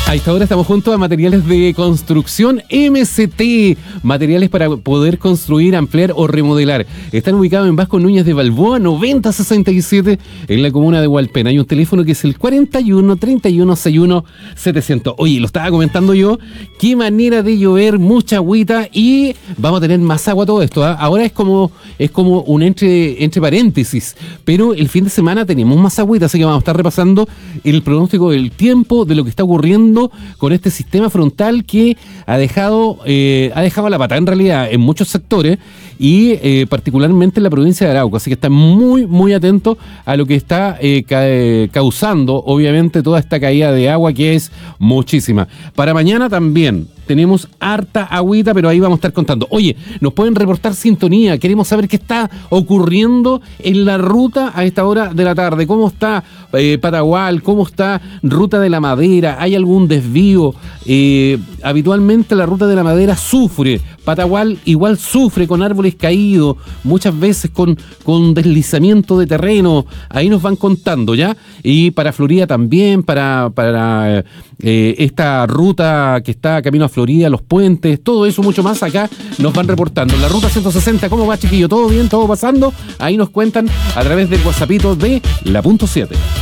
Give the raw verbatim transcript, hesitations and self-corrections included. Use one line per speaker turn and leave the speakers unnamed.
A esta hora estamos junto a Materiales de Construcción M C T, materiales para poder construir, ampliar o remodelar. Están ubicados en Vasco Núñez de Balboa, noventa sesenta y siete, en la comuna de Hualpén. Hay un teléfono que es el cuarenta y uno, treinta y uno, sesenta y uno, setecientos. Oye, lo estaba comentando yo, qué manera de llover, mucha agüita, y vamos a tener más agua todo esto, ¿eh? Ahora es como, es como un entre, entre paréntesis, pero el fin de semana tenemos más agüita, así que vamos a estar repasando el pronóstico del tiempo, de lo que está ocurriendo con este sistema frontal que ha dejado eh, ha dejado la patada en realidad en muchos sectores y eh, particularmente en la provincia de Arauco, así que están muy muy atentos a lo que está eh, ca eh, causando obviamente toda esta caída de agua, que es muchísima. Para mañana también tenemos harta agüita, pero ahí vamos a estar contando. Oye, nos pueden reportar sintonía, queremos saber qué está ocurriendo en la ruta a esta hora de la tarde. ¿Cómo está eh, Patagual? ¿Cómo está Ruta de la Madera? ¿Hay algún desvío? Eh, habitualmente la Ruta de la Madera sufre, Patagual igual sufre con árboles caídos, muchas veces con, con deslizamiento de terreno. Ahí nos van contando, ¿ya? Y para Florida también, para, para eh, esta ruta que está camino a Florida, los puentes, todo eso, mucho más, acá nos van reportando. La ruta ciento sesenta, ¿cómo va, chiquillo? ¿Todo bien? ¿Todo pasando? Ahí nos cuentan a través del WhatsAppito de la punto siete.